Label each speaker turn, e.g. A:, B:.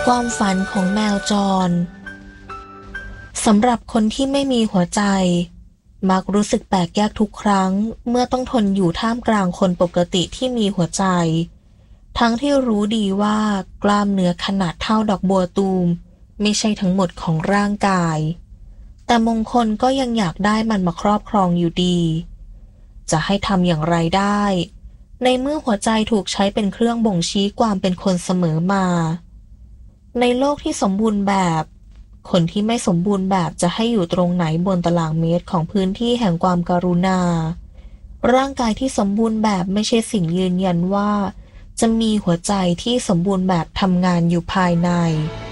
A: ความฝันของแมวจรสำหรับคนที่ไม่มีหัวใจมักรู้สึกแปลกแยกทุกครั้งเมื่อต้องทนอยู่ท่ามกลางคนปกติที่มีหัวใจทั้งที่รู้ดีว่ากล้ามเนื้อขนาดเท่าดอกบัวตูมไม่ใช่ทั้งหมดของร่างกายแต่มงคลก็ยังอยากได้มันมาครอบครองอยู่ดีจะให้ทำอย่างไรได้ในเมื่อหัวใจถูกใช้เป็นเครื่องบ่งชี้ความเป็นคนเสมอมาในโลกที่สมบูรณ์แบบคนที่ไม่สมบูรณ์แบบจะให้อยู่ตรงไหนบนตารางเมตรของพื้นที่แห่งความกรุณาร่างกายที่สมบูรณ์แบบไม่ใช่สิ่งยืนยันว่าจะมีหัวใจที่สมบูรณ์แบบทำงานอยู่ภายใน